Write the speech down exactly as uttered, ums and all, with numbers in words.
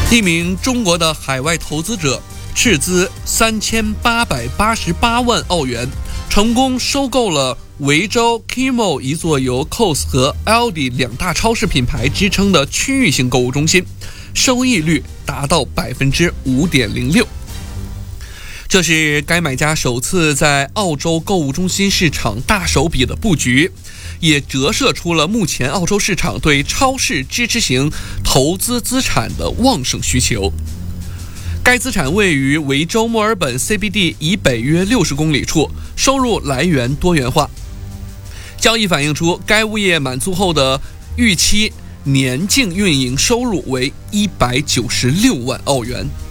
一名中国的海外投资者斥资三千八百八十八万澳元，成功收购了维州 Kimo 一座由 C O S 和 Aldi 两大超市品牌支撑的区域性购物中心，收益率达到 百分之五点零六。这是该买家首次在澳洲购物中心市场大手笔的布局，也折射出了目前澳洲市场对超市支持型投资资产的旺盛需求。该资产位于维州墨尔本 C B D 以北约六十公里处，收入来源多元化。交易反映出该物业满租后的预期年净运营收入为一百九十六万澳元。